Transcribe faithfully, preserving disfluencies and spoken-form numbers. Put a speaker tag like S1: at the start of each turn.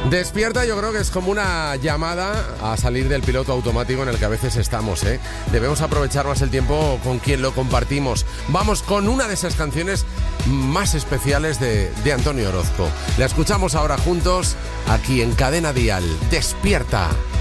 S1: Despierta, yo creo que es como una llamada a salir del piloto automático en el que a veces estamos, ¿eh? Debemos aprovechar más el tiempo con quien lo compartimos. Vamos con una de esas canciones más especiales de, de Antonio Orozco. La escuchamos ahora juntos aquí en Cadena Dial. Despierta.